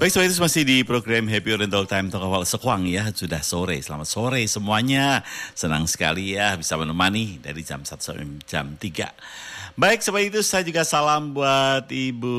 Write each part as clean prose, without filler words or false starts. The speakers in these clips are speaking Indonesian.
Baik, sobat itu masih di program Happy Oriental Time Tokawal Sekwang ya. Sudah sore, selamat sore semuanya. Senang sekali ya bisa menemani dari jam 1 sampai jam 3. Baik, sobat itu saya juga salam buat Ibu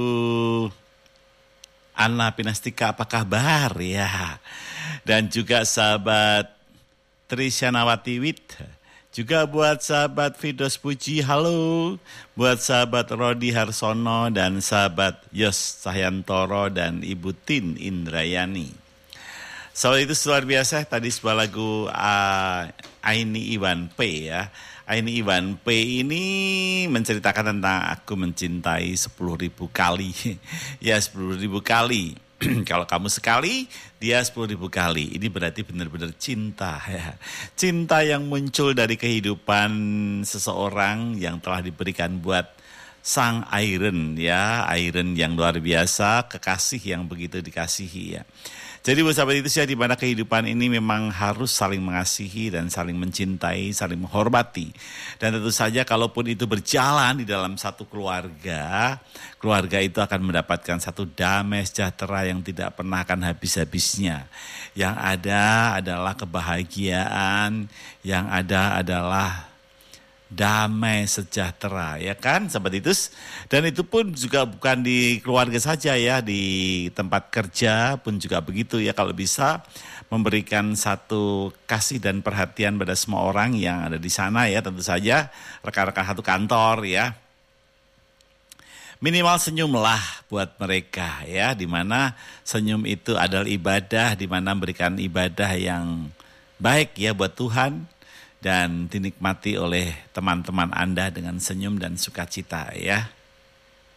Anna Pinastika, apa kabar ya. Dan juga sahabat Trisyanawati Wit. Juga buat sahabat Fidos Puji, halo. Buat sahabat Rodi Harsono dan sahabat Yos Cahyantoro dan Ibu Tin Indrayani. Soal itu luar biasa, tadi sebuah lagu Aini Iwan P ya. Aini Iwan P ini menceritakan tentang aku mencintai 10.000 kali. Ya 10.000 kali. Kalau kamu sekali, dia 10.000 kali. Ini berarti benar-benar cinta ya. Cinta yang muncul dari kehidupan seseorang yang telah diberikan buat sang Iron ya. Iron yang luar biasa, kekasih yang begitu dikasihi ya. Jadi buat sahabat itu sih, di mana kehidupan ini memang harus saling mengasihi dan saling mencintai, saling menghormati. Dan tentu saja kalaupun itu berjalan di dalam satu keluarga, keluarga itu akan mendapatkan satu damai sejahtera yang tidak pernah akan habis-habisnya. Yang ada adalah kebahagiaan, yang ada adalah damai sejahtera, ya kan sahabat Itus? Dan itu pun juga bukan di keluarga saja ya, di tempat kerja pun juga begitu ya. Kalau bisa memberikan satu kasih dan perhatian pada semua orang yang ada di sana ya, tentu saja rekan-rekan satu kantor ya. Minimal senyumlah buat mereka ya, di mana senyum itu adalah ibadah, di mana memberikan ibadah yang baik ya buat Tuhan. Dan dinikmati oleh teman-teman Anda dengan senyum dan sukacita ya.